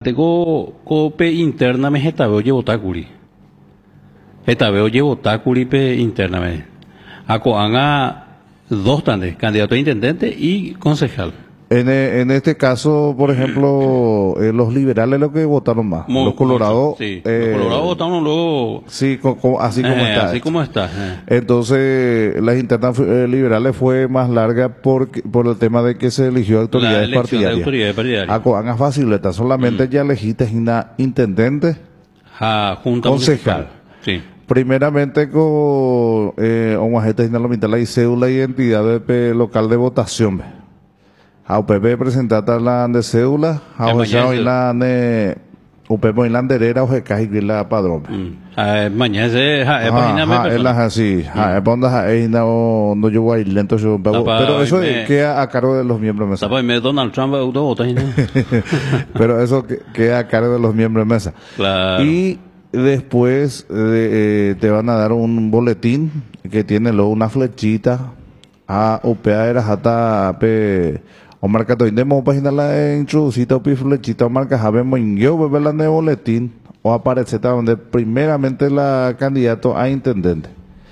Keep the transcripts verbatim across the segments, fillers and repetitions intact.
importante go go pe interna me jeta veo llevo takuri. Jeta veo llevo takuri pe interna me. Ako anga dos tandes, candidato a intendente y concejal. En, e- en este caso, por ejemplo, eh, los liberales lo que votaron más. Mo- los colorados. Sí, eh, los colorados votaron luego. Sí, co- co- así como eh, está. Así esto. como está. eh. Entonces, las internas eh, liberales fue más larga porque, por el tema de que se eligió La autoridades elección de partidarias. autoridades partidarias. A Coanga facilita, solamente ya elegiste una intendente, Ja, junta concejal. municipal. Sí. primeramente con eh, un agente de la mitad la cédula y identidad de pe- local de votación. Ve. A U P P presentada la de cédula, a Eh, mañana hoy se- la de U P P y la anderera o que hay la padrón. Mm. Ah, mañana se ja, es Ah, página me ah, es persona. la así, ah, es donde ahí no no yo voy lento yo pero, Tapa, pero eso me- queda a cargo de los miembros de mesa. Tapa, me Donald Trump auto vota ahí, ¿no? Pero eso que- queda a cargo de los miembros de mesa. Claro. Y después de, eh, te van a dar un boletín que tiene luego una flechita a U P A era hasta pe o marca to indemo página la introducita o pi flechita o marca sabemos yo bebé la de boletín o aparece donde primeramente la candidato a intendente.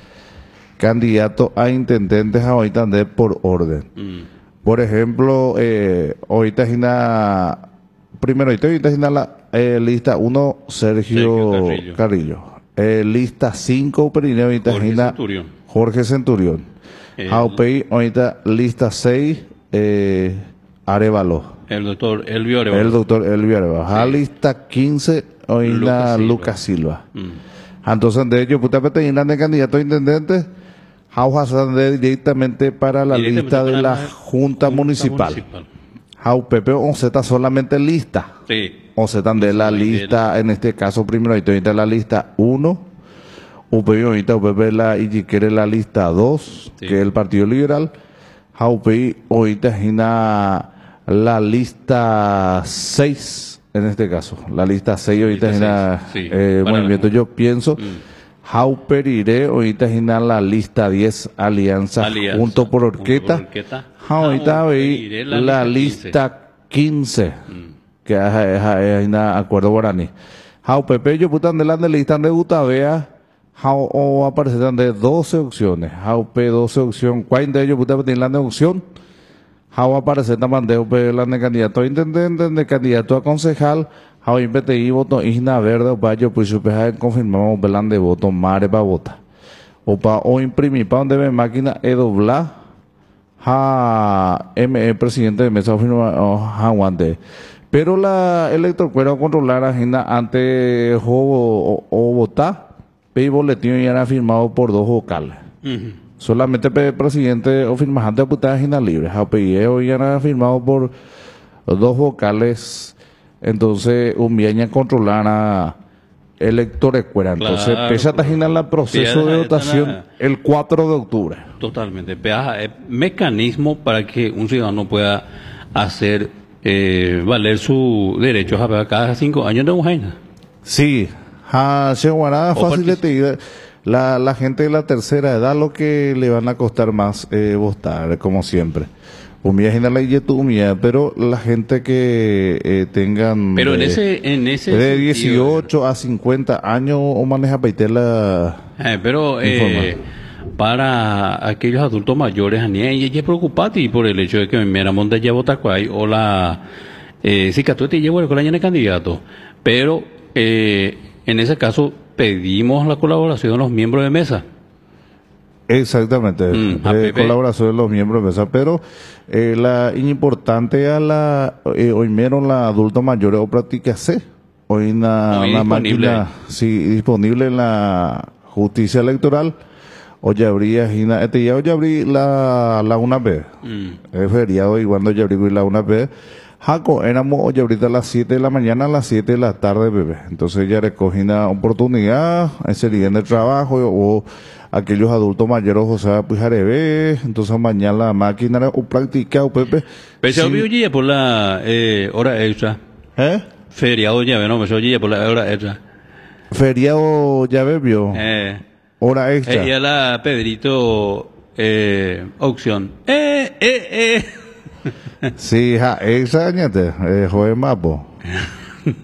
Candidato a intendente ahorita de por orden. Mm. Por ejemplo, eh, ahorita es una primero ahorita ahorita es la eh, lista uno Sergio, Sergio Carrillo. Carrillo. Eh, lista cinco Perineo ahorita Jorge es una Centurión. Jorge Centurión. El- Aupei ahorita lista seis eh, Arevalo. El doctor Elvio Arevalo. El doctor Elvio Arevalo. A lista quince ahorita Lucas Silva. Lucas Silva. Mm. Entonces, de hecho, puta pete de candidato a intendente, Jauja Sande directamente para la Directamente lista de para la la Junta, Municipal. Jau Pepe once está solamente lista. Sí. O se están de la Solamente lista, en este caso, primero ahorita ahorita la lista uno. U P I ahorita U P P la y quiere la lista dos, Sí. que es el Partido Liberal. Jau P I ahorita es la, la lista seis, en este caso. La lista seis ahorita es Lista la seis, sí. eh, Para la movimiento. Junta. Yo pienso. Mm. Jauperiré ahorita es la lista diez Alianza, Alianza, junto por Junto Orqueta. por Orqueta. Ahorita Jauperiré veí la la lista lista quince, Mm. que es es un acuerdo guaraní. Jau Pepe yo putan delante de lista de Gutabea, Jau o aparecerán de doce opciones. Jau P doce opción, ¿cuál de ellos putan de la opción? Jau aparecer también de P la de candidato a intendente, de candidato a concejal. Jau I P T I voto Isna Verde, o para yo pues supe confirmamos velan de voto mare para votar. O para o imprimir para donde ve máquina e doblar a M E presidente de mesa aguante. Pero la elector puede controlar la agenda antes o, o, o votar, y boletín ya era firmado por dos vocales. Ujú. Solamente el presidente o firmante de puta agenda libre. A P I E hoy ya era firmado por dos vocales. Entonces, un bien controlar a electores fuera. Entonces, Claro, pese a claro. terminar el proceso Pese de a- votación a- el cuatro de octubre. Totalmente. Peaja es mecanismo para que un ciudadano pueda hacer eh, valer su derecho a pegar cada cinco años de Ujaina. Sí, a Cheguará O fácil de te- la, la gente de la tercera edad lo que le van a costar más eh, votar, como siempre. Humilla en la ley humilla, pero la gente que eh, tengan Pero en de- ese, en ese de sentido, dieciocho a cincuenta años o maneja paitela. eh, pero eh, para aquellos adultos mayores, Aniel, y es preocupante por el hecho de que me monte ya Botacuay o la eh, si Catuete llevo el año de candidato. Pero eh, en ese caso pedimos la colaboración de los miembros de mesa. Exactamente, Mm, eh, A P P. colaboración de los miembros de mesa, pero eh, la importante a la eh, hoy menos la adulto mayor o práctica C, hoy una, Hoy una disponible. máquina sí, disponible en la justicia electoral, hoy habría gina- este ya hoy abrí la la una B, Mm. es feriado y cuando ya abrí la una B, Jaco, éramos hoy ahorita a las siete de la mañana a las siete de la tarde, bebé. Entonces ya recogí una oportunidad, ese día en el trabajo o aquellos adultos mayores, o sea, pues haré, entonces mañana la máquina o práctica o Pepe. Pero se sí. olvidó por la eh, hora extra. ¿Eh? Feriado ya, no, me se olvidó por la hora extra. Feriado ya bebió, Eh, hora extra. eh, y a la Pedrito eh, opción. Eh, eh, eh. Sí, ja, extrañate, eh, joder mapo.